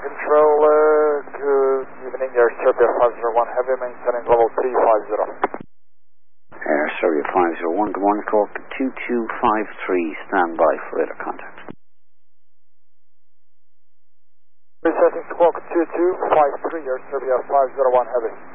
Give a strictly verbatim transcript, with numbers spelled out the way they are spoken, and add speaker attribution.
Speaker 1: control, uh, good evening, Air Serbia five zero one Heavy, maintaining level three five zero.
Speaker 2: Air Serbia five zero one, good morning, talk two two five three, stand by for radar contact.
Speaker 1: Resetting squawk two two five three, Air Serbia five zero one Heavy.